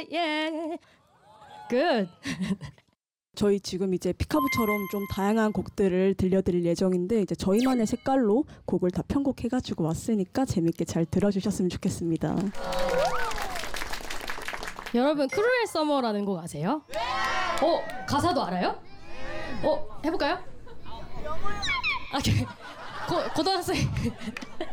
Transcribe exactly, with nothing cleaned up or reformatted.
예. Good. 저희 지금 이제 피카부처럼 좀 다양한 곡들을 들려드릴 예정인데 이제 저희만의 색깔로 곡을 다 편곡해가지고 왔으니까 재밌게 잘 들어주셨으면 좋겠습니다. 여러분 크루엘 서머라는 곡 아세요? 네! 어? 가사도 알아요? 어? 해볼까요? 아, 고, 고등학생